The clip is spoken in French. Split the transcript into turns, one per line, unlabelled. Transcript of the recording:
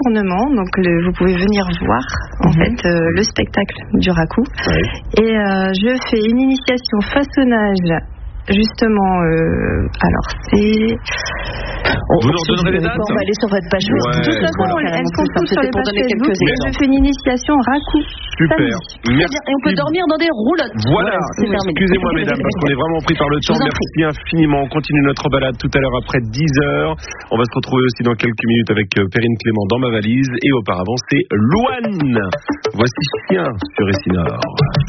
ornements, donc vous pouvez venir voir en fait le spectacle du raku. Et je fais une initiation façonnage. Justement, alors c'est...
Vous nous redonnerez les dates ?
On va aller sur votre page Facebook.
De toute façon, elles sont toutes sur les pages Facebook. Je fais une initiation raku.
Super. Merci.
Et on peut dormir dans des roulottes.
Voilà. Excusez-moi mesdames, parce qu'on est vraiment pris par le temps. Merci infiniment. On continue notre balade tout à l'heure après 10h. On va se retrouver aussi dans quelques minutes avec Perrine Clément dans ma valise. Et auparavant, c'est Louane. Voici Chien sur Essinor.